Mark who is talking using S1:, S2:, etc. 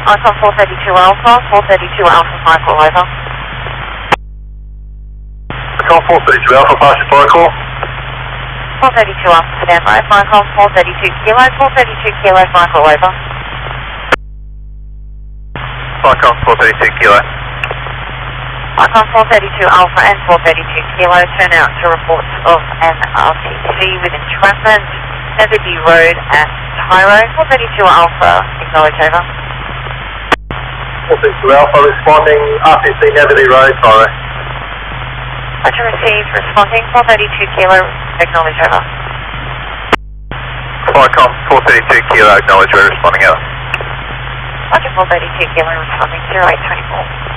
S1: Icon 432 Alpha, 432 Alpha, Michael, over.
S2: Icon 432 Alpha, pass your protocol.
S1: 432 Alpha, standby, Michael, 432 Kilo, 432 Kilo, Michael, over.
S2: Icon 432 Kilo.
S1: Icon 432 Alpha and 432 Kilo, turn out to reports of an RTC with entrapment, Netherby Road at Tyro. 432 Alpha, acknowledge, over.
S2: 432 Alpha, responding, RTC Netherby Road, Tyro.
S1: Roger, received, responding, 432 Kilo, acknowledge, over.
S2: Icon 432 Kilo, acknowledge, we're responding, over.
S1: Roger, 432 Kilo, responding, 0824.